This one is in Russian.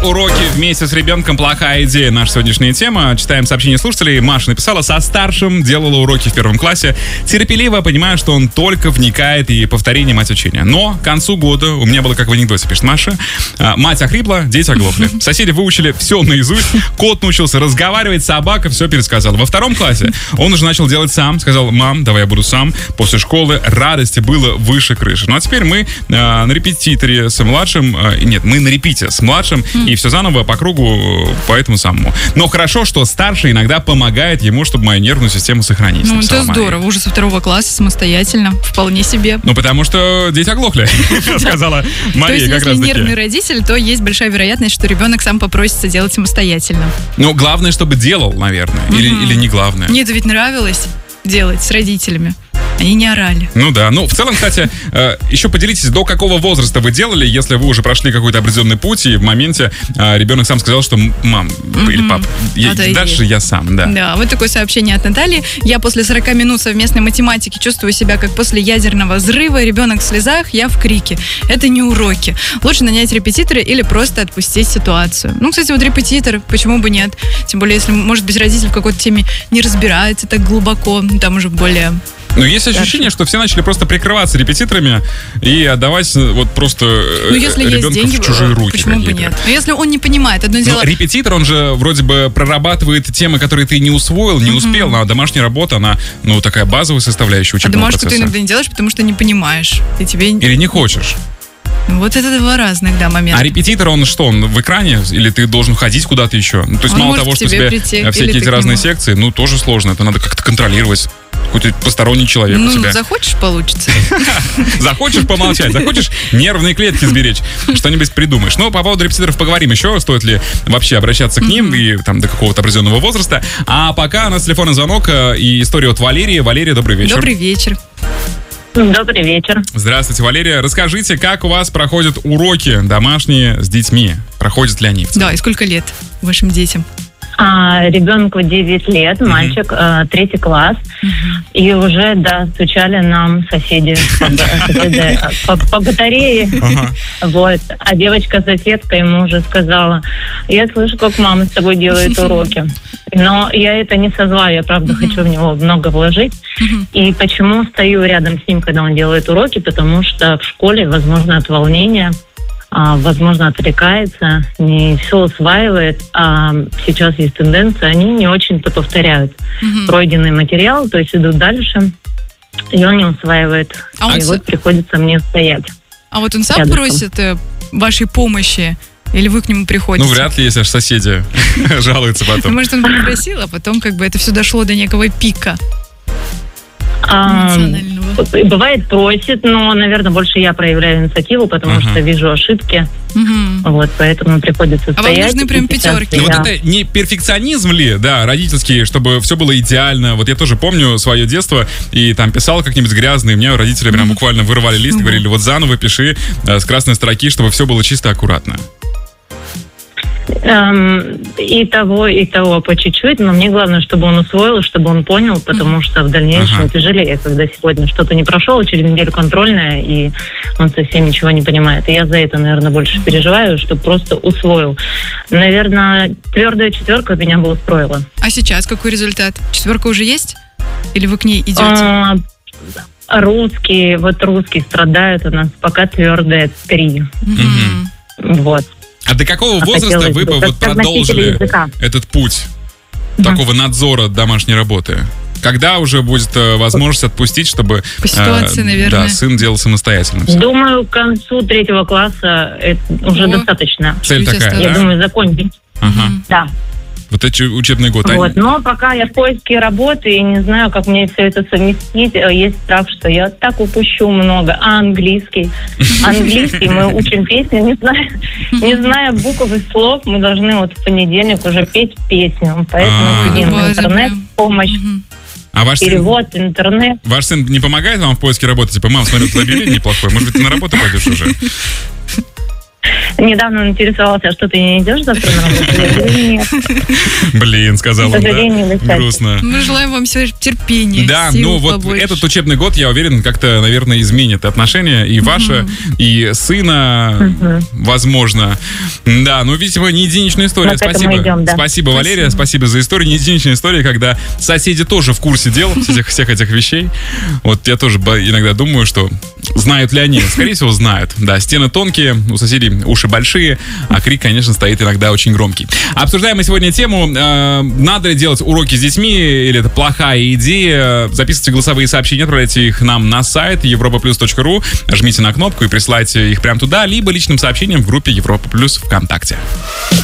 уроки вместе с ребенком — плохая идея. Наша сегодняшняя тема. Читаем сообщение слушателей. Маша написала: со старшим делала уроки в 1 классе. Терпеливо, понимаю, что он только вникает и повторение — мать учения. Но к концу года у меня было как в анекдоте, пишет Маша. Мать охрипла, дети оглохли. Соседи выучили все наизусть. Кот научился разговаривать, собака все пересказала. Во 2 классе он уже начал делать сам. Сказал: мам, давай я буду сам. После школы радости было выше крыши. Ну а теперь мы на репетиторе с младшим. Нет, мы на репите с младшим. И все заново по кругу по этому самому. Но хорошо, что старший иногда помогает ему, чтобы мою нервную систему сохранить. Ну, это здорово. Уже со 2 класса самостоятельно. Вполне себе. Ну, потому что дети оглохли, сказала Мария. То есть, если нервный родитель, то есть большая вероятность, что ребенок сам попросится делать самостоятельно. Ну, главное, чтобы делал, наверное. Или не главное. Мне это ведь нравилось делать с родителями. Они не орали. Ну да. Ну, в целом, кстати, еще поделитесь, до какого возраста вы делали, если вы уже прошли какой-то определенный путь, и в моменте ребенок сам сказал, что мам или пап, дальше я сам, да. Да, вот такое сообщение от Натальи. Я после 40 минут совместной математики чувствую себя как после ядерного взрыва. Ребенок в слезах, я в крике. Это не уроки. Лучше нанять репетитора или просто отпустить ситуацию. Ну, кстати, вот репетитор, почему бы нет? Тем более, если, может быть, родитель в какой-то теме не разбирается так глубоко, там уже более... Но есть ощущение, что все начали просто прикрываться репетиторами и отдавать вот просто ребенка в чужие руки. Почему бы нет? Но если он не понимает, одно дело... Но репетитор, он же вроде бы прорабатывает темы, которые ты не усвоил, не успел, но домашняя работа, она, ну, такая базовая составляющая учебного процесса. А домашку ты иногда не делаешь, потому что не понимаешь. И тебе... Или не хочешь. Вот это 2 разных, да, момента. А репетитор, он что, он в экране? Или ты должен ходить куда-то еще? Ну, то есть он мало того, что тебе всякие эти разные секции, ну, тоже сложно. Это надо как-то контролировать. Какой-то посторонний человек у тебя. Ну, захочешь — получится. Захочешь — помолчать. Захочешь — нервные клетки сберечь. Что-нибудь придумаешь. Но по поводу репетиторов поговорим еще. Стоит ли вообще обращаться к ним и там до какого-то определенного возраста. А пока у нас телефонный звонок и история от Валерии. Валерия, добрый вечер. Добрый вечер. Добрый вечер. Здравствуйте, Валерия. Расскажите, как у вас проходят уроки домашние с детьми? Проходят ли они? Да, и сколько лет вашим детям? Ребенку 9 лет, мальчик, 3 класс. И уже, да, стучали нам соседи по батарее. Вот. А девочка-соседка ему уже сказала: я слышу, как мама с тобой делает уроки. Но я это не со зла, я правда хочу в него много вложить. И почему стою рядом с ним, когда он делает уроки? Потому что в школе, возможно, от волнения, возможно, отвлекается, не все усваивает, а сейчас есть тенденция, они не очень-то повторяют пройденный материал, то есть идут дальше, и он не усваивает. И вот приходится мне стоять. А вот он сам просит вашей помощи? Или вы к нему приходите? Ну, вряд ли, если аж соседи жалуются потом. Может, он попросил, а потом как бы это все дошло до некого пика. Бывает, просит, но, наверное, больше я проявляю инициативу, потому что вижу ошибки. Вот, поэтому приходится стоять. А вам нужны прям 5. Ну, вот это не перфекционизм ли, да, родительский, чтобы все было идеально? Вот я тоже помню свое детство, и там писал как-нибудь грязно, и мне родители прям буквально вырывали лист и говорили: вот заново пиши с красной строки, чтобы все было чисто, аккуратно. И того по чуть-чуть, но мне главное, чтобы он усвоил, чтобы он понял, потому что в дальнейшем тяжелее, когда сегодня что-то не прошло, через неделю контрольная, и он совсем ничего не понимает. И я за это, наверное, больше переживаю, чтобы просто усвоил. Наверное, 4 меня бы устроила. А сейчас какой результат? 4 уже есть? Или вы к ней идете? Русский страдает у нас, пока 3. Вот. А до какого возраста вы бы вот продолжили этот путь такого надзора домашней работы? Когда уже будет возможность отпустить, чтобы по ситуации, наверное, сын делал самостоятельно? Думаю, к концу 3 класса это уже достаточно. Цель такая, Я думаю, закончить. Да. Вот эти учебные годы. Вот. Но пока я в поиске работы и не знаю, как мне все это совместить, есть страх, что я так упущу много. А английский? Английский, мы учим песни, не зная букв и слов, мы должны вот в понедельник уже петь песню. Поэтому сидим в интернет, помощь. А ваш перевод, интернет. Ваш сын не помогает вам в поиске работы? Типа: мам, смотри, тут объявление неплохое, может быть, ты на работу пойдешь уже? недавно он интересовался, что ты не идешь завтра на работу? Я говорю, нет. Блин, сказал он, да? Грустно. Мы желаем вам все терпения. Да, ну вот побольше. Этот учебный год, я уверен, как-то, наверное, изменит отношения и ваше, и сына, возможно. Да, ну, видимо, не единичная история. Спасибо. Идем, да. Спасибо, Валерия, спасибо за историю. Не единичная история, когда соседи тоже в курсе дел всех этих вещей. Вот я тоже иногда думаю, что знают ли они? Скорее всего, знают. Да, стены тонкие, у соседей уши большие, а крик, конечно, стоит иногда очень громкий. Обсуждаем мы сегодня тему, надо ли делать уроки с детьми, или это плохая идея. Записывайте голосовые сообщения, отправляйте их нам на сайт europaplus.ru, жмите на кнопку и присылайте их прямо туда, либо личным сообщением в группе Европа Плюс ВКонтакте.